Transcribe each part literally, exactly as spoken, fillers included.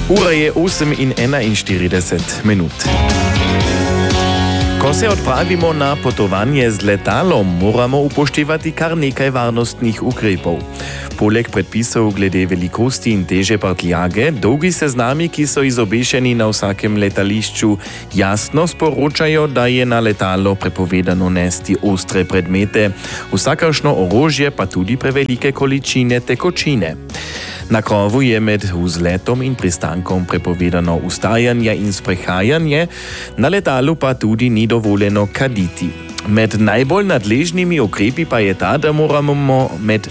Ura je osem in enainštirideset minut. Ko se odpravimo na potovanje z letalom, moramo upoštevati kar nekaj varnostnih ukrepov. Poleg predpisov glede velikosti in teže prtljage, dolgi seznami, ki so izobešeni na vsakem letališču, jasno sporočajo, da je na letalo prepovedano nesti ostre predmete, vsakršno orožje pa tudi prevelike količine tekočine. Na krovu je med vzletom in pristankom prepovedano vstajanje in sprehajanje, na letalu pa tudi ni dovoljeno kaditi. Med najbolj nadležnimi ukrepi pa je ta, da moramo med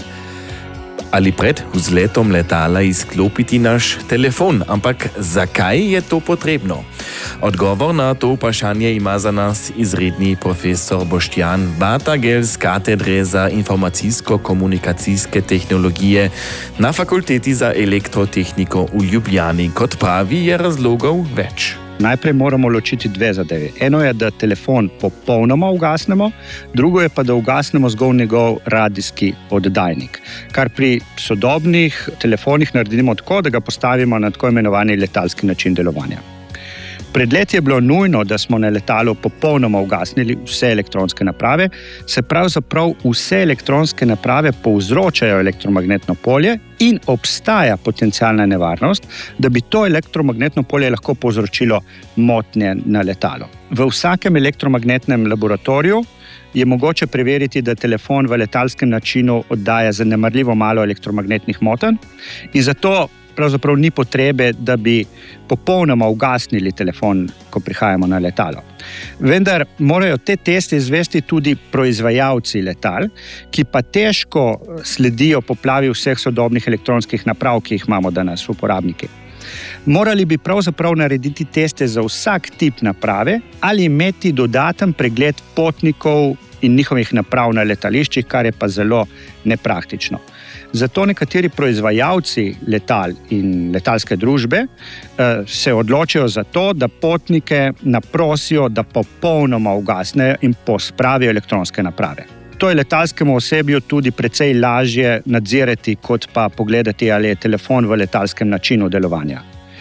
ali pred vzletom letala izklopiti naš telefon. Ampak zakaj je to potrebno? Odgovor na to vprašanje ima za nas izredni profesor Boštjan Batagel z katedre za informacijsko-komunikacijske tehnologije na Fakulteti za elektrotehniko v Ljubljani. Kot pravi, je razlogov več. Najprej moramo ločiti dve zadevi. Eno je, da telefon popolnoma ugasnemo, drugo je pa, da ugasnemo zgolj njegov radijski oddajnik, kar pri sodobnih telefonih naredimo tako, da ga postavimo na tako imenovani letalski način delovanja. Pred leti je bilo nujno, da smo na letalu popolnoma ugasnili vse elektronske naprave, se pravzaprav vse elektronske naprave povzročajo elektromagnetno polje in obstaja potencialna nevarnost, da bi to elektromagnetno polje lahko povzročilo motnje na letalo. V vsakem elektromagnetnem laboratoriju je mogoče preveriti, da telefon v letalskem načinu oddaja zanemarljivo malo elektromagnetnih motenj in zato pravzaprav ni potrebe, da bi popolnoma ugasnili telefon, ko prihajamo na letalo. Vendar morajo te teste izvesti tudi proizvajalci letal, ki pa težko sledijo poplavi vseh sodobnih elektronskih naprav, ki jih imamo danes uporabniki. Morali bi pravzaprav narediti teste za vsak tip naprave ali imeti dodaten pregled potnikov in njihovih naprav na letališčih, kar je pa zelo nepraktično. Zato nekateri proizvajalci letal in letalske družbe eh, se odločijo za to, da potnike naprosijo, da popolnoma ugasnejo in pospravijo elektronske naprave. To je letalskemu osebju tudi precej lažje nadzirati, kot pa pogledati, ali je telefon v letalskem načinu delovanja.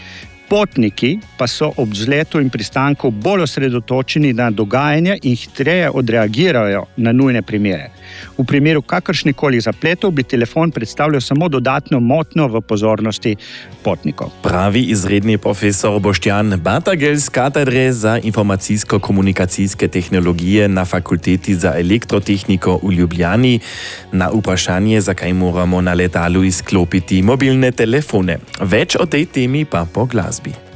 Potniki pa so ob vzletu in pristanku bolj osredotočeni na dogajanje in hitreje odreagirajo na nujne primere. V primeru kakršnikoli zapletov bi telefon predstavljal samo dodatno motnjo v pozornosti potnikov. Pravi izredni profesor Boštjan Batagel z katedre za informacijsko-komunikacijske tehnologije na Fakulteti za elektrotehniko v Ljubljani na vprašanje, zakaj moramo na letalu izklopiti mobilne telefone. Več o tej temi pa po glasbi.